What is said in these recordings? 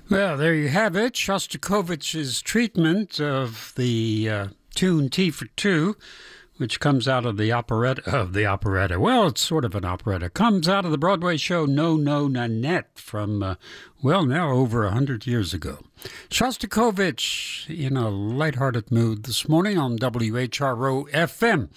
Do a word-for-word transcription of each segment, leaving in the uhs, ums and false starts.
Well, there you have it. Shostakovich's treatment of the uh, tune Tea for Two, which comes out of the operetta of the operetta. Well, it's sort of an operetta. Comes out of the Broadway show No No Nanette from, uh, well, now over a hundred years ago. Shostakovich in a lighthearted mood this morning on W H R O F M.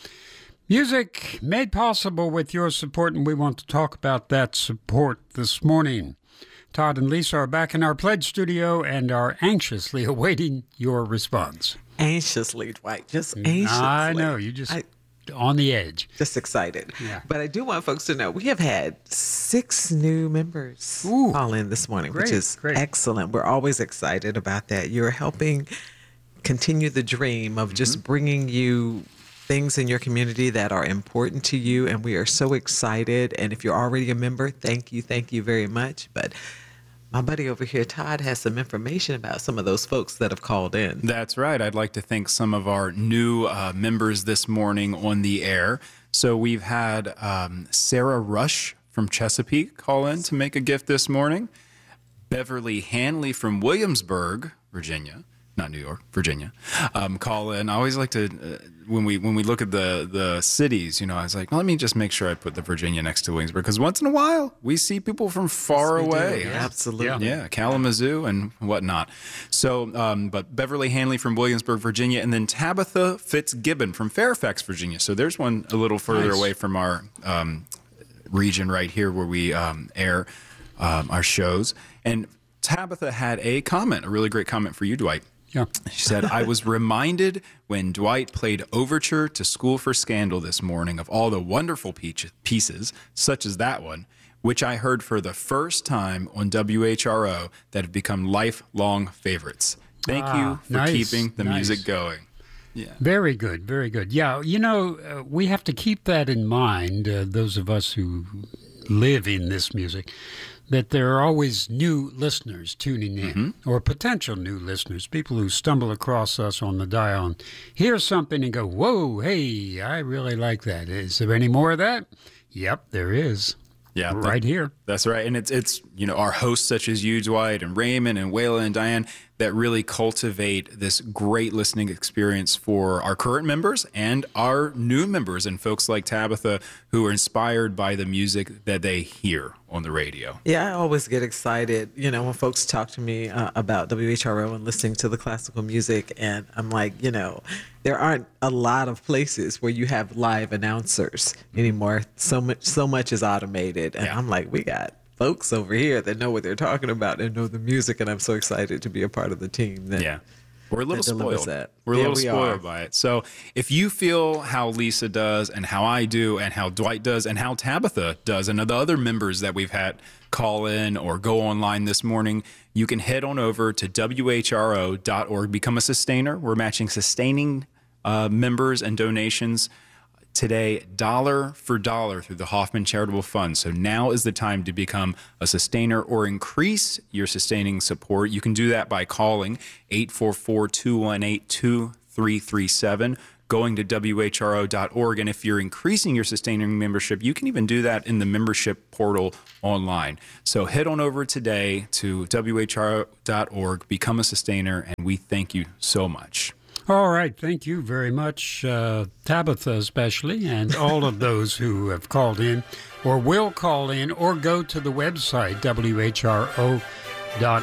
Music made possible with your support, and we want to talk about that support this morning. Todd and Lisa are back in our pledge studio and are anxiously awaiting your response. Anxiously, Dwight, just anxiously. I know, you just I, on the edge. Just excited. Yeah. But I do want folks to know we have had six new members Ooh, call in this morning, great, which is great. excellent. We're always excited about that. You're helping continue the dream of mm-hmm. just bringing you things in your community that are important to you, and we are so excited. And if you're already a member, thank you, thank you very much. But my buddy over here, Todd, has some information about some of those folks that have called in. That's right. I'd like to thank some of our new uh, members this morning on the air. So we've had um, Sarah Rush from Chesapeake call in to make a gift this morning. Beverly Hanley from Williamsburg, Virginia. Not New York, Virginia, um, call in. I always like to, uh, when we when we look at the the cities, you know, I was like, well, let me just make sure I put the Virginia next to Williamsburg, because once in a while we see people from far yes, away. Yeah, absolutely. Yeah, Kalamazoo and whatnot. So, um, but Beverly Hanley from Williamsburg, Virginia, and then Tabitha Fitzgibbon from Fairfax, Virginia. So there's one a little further nice. away from our um, region right here where we um, air um, our shows. And Tabitha had a comment, a really great comment for you, Dwight. Yeah. She said, I was reminded when Dwight played Overture to School for Scandal this morning of all the wonderful pieces, such as that one, which I heard for the first time on W H R O that have become lifelong favorites. Thank ah, you for nice, keeping the nice. music going. Yeah. Very good, very good. Yeah, you know, uh, we have to keep that in mind, uh, those of us who live in this music, that there are always new listeners tuning in, mm-hmm. or potential new listeners, people who stumble across us on the dial and hear something and go, whoa, hey, I really like that. Is there any more of that? Yep, there is. Yeah, right that, here. That's right. And it's, it's you know, our hosts such as you, Dwight, and Raymond, and Waylon, and Diane, that really cultivate this great listening experience for our current members and our new members, and folks like Tabitha who are inspired by the music that they hear on the radio. Yeah, I always get excited, you know, when folks talk to me uh, about W H R O and listening to the classical music, and I'm like, you know, there aren't a lot of places where you have live announcers anymore. So much, so much is automated, and yeah. I'm like, we got folks over here that know what they're talking about and know the music, and I'm so excited to be a part of the team. That, yeah. We're a little spoiled. That. We're a yeah, little we spoiled are. by it. So if you feel how Lisa does and how I do and how Dwight does and how Tabitha does and the other members that we've had call in or go online this morning, you can head on over to W H R O dot org, become a sustainer. We're matching sustaining uh, members and donations today, dollar for dollar, through the Hoffman Charitable Fund. So now is the time to become a sustainer or increase your sustaining support. You can do that by calling eight four four, two one eight, two three three seven, going to W H R O dot org. And if you're increasing your sustaining membership, you can even do that in the membership portal online. So head on over today to W H R O dot org, become a sustainer, and we thank you so much. All right. Thank you very much, uh, Tabitha especially, and all of those who have called in or will call in or go to the website, W H R O dot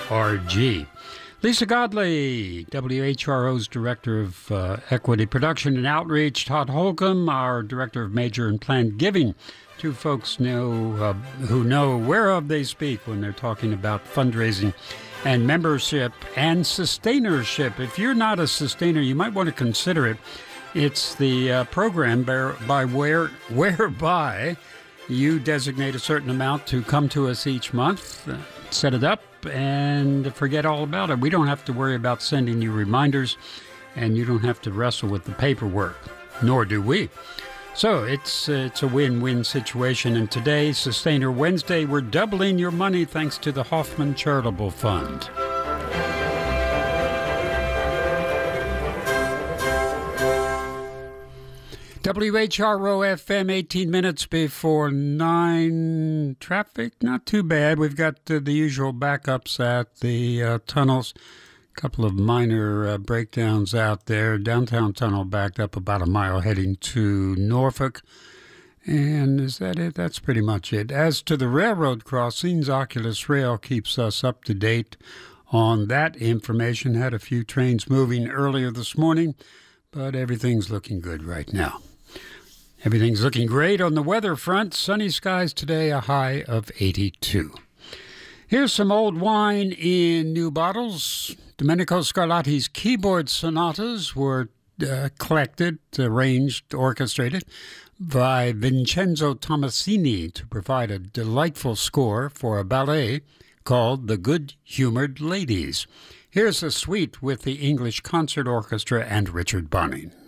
org. Lisa Godley, W H R O's Director of uh, Equity Production and Outreach. Todd Holcomb, our Director of Major and Planned Giving. Two folks know uh, who know whereof they speak when they're talking about fundraising and membership and sustainership. If you're not a sustainer, you might want to consider it. It's the uh, program by, by where whereby you designate a certain amount to come to us each month, uh, set it up, and forget all about it. We don't have to worry about sending you reminders, and you don't have to wrestle with the paperwork, nor do we. So it's, uh, it's a win-win situation. And today, Sustainer Wednesday, we're doubling your money thanks to the Hoffman Charitable Fund. W H R O F M, eighteen minutes before nine. Traffic, not too bad. We've got uh, the usual backups at the uh, tunnels. A couple of minor uh, breakdowns out there. Downtown tunnel backed up about a mile heading to Norfolk. And is that it? That's pretty much it. As to the railroad crossings, Oculus Rail keeps us up to date on that information. Had a few trains moving earlier this morning, but everything's looking good right now. Everything's looking great on the weather front. Sunny skies today, a high of eighty-two. Here's some old wine in new bottles. Domenico Scarlatti's keyboard sonatas were uh, collected, arranged, orchestrated by Vincenzo Tomasini to provide a delightful score for a ballet called The Good-Humored Ladies. Here's a suite with the English Concert Orchestra and Richard Bonning.